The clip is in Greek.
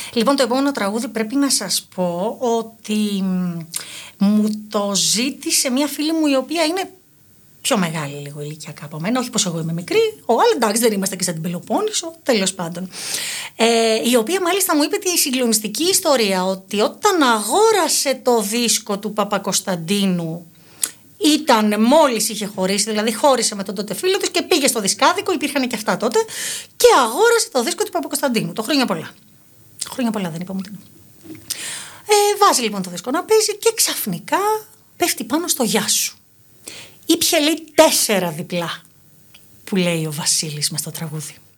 Λοιπόν, το επόμενο τραγούδι πρέπει να σας πω ότι μου το ζήτησε μια φίλη μου η οποία είναι πιο μεγάλη λίγο ηλικιακά από μένα, όχι πως εγώ είμαι μικρή, αλλά εντάξει δεν είμαστε και σαν την Πελοπόννησο, τέλος πάντων. Η οποία μάλιστα μου είπε τη συγκλονιστική ιστορία ότι όταν αγόρασε το δίσκο του Παπακοσταντίνου, μόλις είχε χωρίσει, δηλαδή χώρισε με τον τότε φίλο της και πήγε στο δισκάδικο, υπήρχαν και αυτά τότε, και αγόρασε το δίσκο του Παπακοσταντίνου. Το χρόνια πολλά. Χρόνια πολλά, δεν είπαμε τι. Βάζει λοιπόν το δίσκο να παίζει και ξαφνικά πέφτει πάνω στο «Γεια σου». Ήπιε λέει 4 διπλά, που λέει ο Βασίλης μες στο τραγούδι.